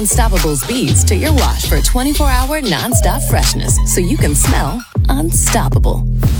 Unstoppables beads to your wash for 24-hour nonstop freshness so you can smell unstoppable.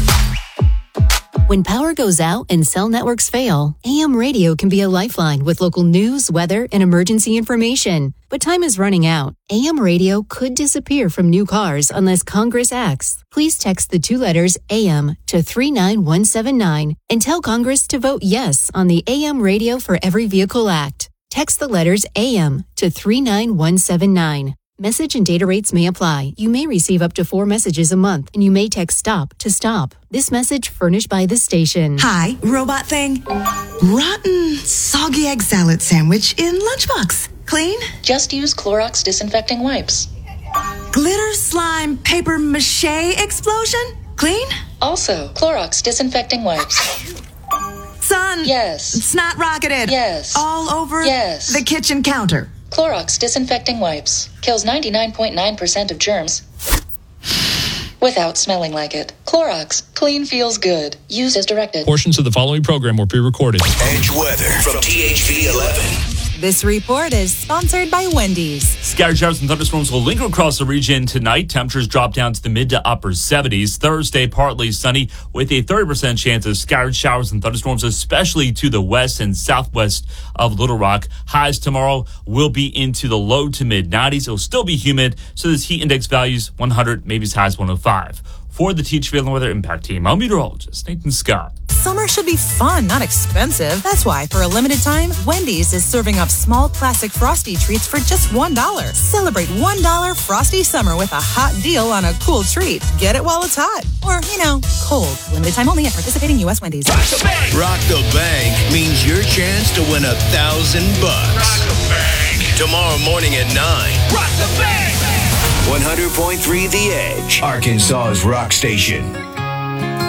When power goes out and cell networks fail, AM radio can be a lifeline with local news, weather, and emergency information. But time is running out. AM radio could disappear from new cars unless Congress acts. Please text the 2 letters AM to 39179 and tell Congress to vote yes on the AM Radio for Every Vehicle Act. Text the letters AM to 39179. Message and data rates may apply. You may receive up to 4 messages a month, and you may text STOP to stop. This message furnished by the station. Hi, robot thing. Rotten, soggy egg salad sandwich in lunchbox. Clean? Just use Clorox disinfecting wipes. Glitter slime paper mache explosion? Clean? Also, Clorox disinfecting wipes. Son. Yes. Snot rocketed. Yes. All over yes. the kitchen counter. Clorox disinfecting wipes. Kills 99.9% of germs without smelling like it. Clorox. Clean feels good. Use as directed. Portions of the following program were pre-recorded. Edge weather from THV 11. This report is sponsored by Wendy's. Scattered showers and thunderstorms will linger across the region tonight. Temperatures drop down to the mid to upper 70s. Thursday, partly sunny with a 30% chance of scattered showers and thunderstorms, especially to the west and southwest of Little Rock. Highs tomorrow will be into the low to mid 90s. It will still be humid, so this heat index values 100, maybe as high as 105. For the THV Weather Impact Team, I'm meteorologist Nathan Scott. Summer should be fun, not expensive. That's why, for a limited time, Wendy's is serving up small classic Frosty treats for just $1. Celebrate $1 Frosty Summer with a hot deal on a cool treat. Get it while it's hot. Or, cold. Limited time only at participating U.S. Wendy's. Rock the bank! Rock the bank means your chance to win $1,000. Rock the bank! Tomorrow morning at 9. Rock the bank! 100.3 The Edge, Arkansas's rock station.